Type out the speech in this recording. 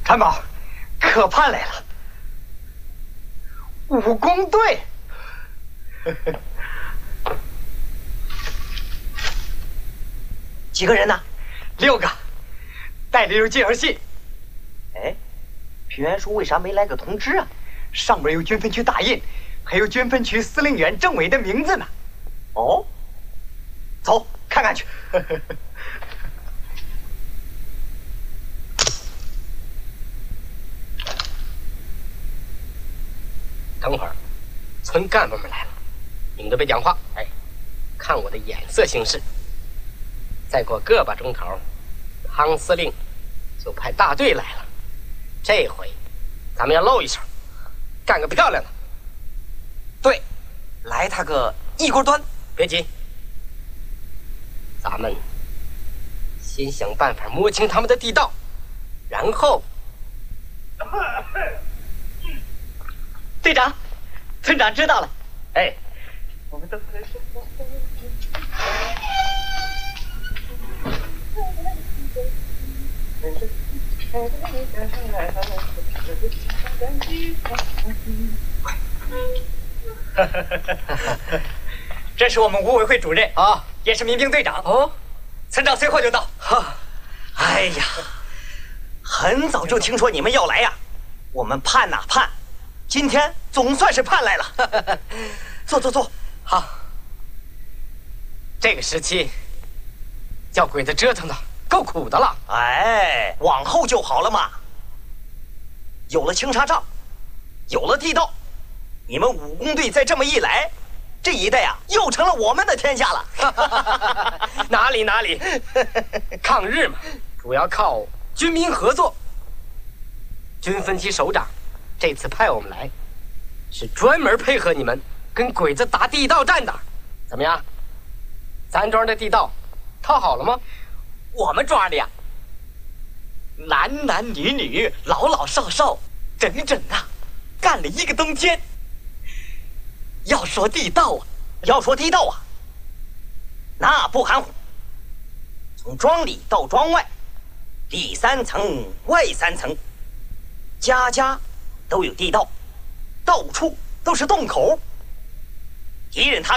谭宝，可盼来了。武工队。 几个人呢 ？6个，带着有介绍信。 哎，平原叔为啥没来个通知啊？ 上面有军分区大印，还有军分区司令员政委的名字呢。 哦，走，看看去。 等会儿，村干部们来了，你们都别讲话，哎，看我的眼色行事。再过个把钟头，汤司令就派大队来了。这回咱们要露一手，干个漂亮的。 对，来他个一锅端。 别急，咱们先想办法摸清他们的地道，然后。 队长，村长知道了。 哎， 我们都在说。这是我们伍委会主任啊， 也是民兵队长哦。 村长随后就到。 哈，哎呀，很早就听说你们要来呀，我们盼呐盼。今天总算是盼来了，坐坐坐。 好，这个时期叫鬼子折腾的够苦的了。 哎，往后就好了嘛。有了青纱帐，有了地道，你们武工队再这么一来，这一带啊又成了我们的天下了。 哪里，抗日嘛，主要靠军民合作。军分区首长这次派我们来，是专门配合你们跟鬼子打地道战的。怎么样？咱庄的地道套好了吗？ 我们庄的呀，男男女女、老老少少，整整啊，干了1个冬天。要说地道啊，那不含糊。从庄里到庄外，里3层外3层，家家都有地道，到处都是洞口。敌人他